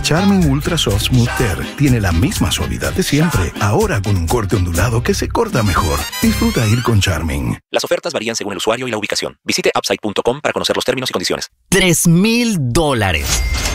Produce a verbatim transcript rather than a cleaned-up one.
Charmin Ultra Soft Smooth Tear tiene la misma suavidad de siempre, ahora con un corte ondulado que se corta mejor. Disfruta ir con Charmin. Las ofertas varían según el usuario y la ubicación. Visite upside punto com para conocer los términos y condiciones. Tres mil dólares.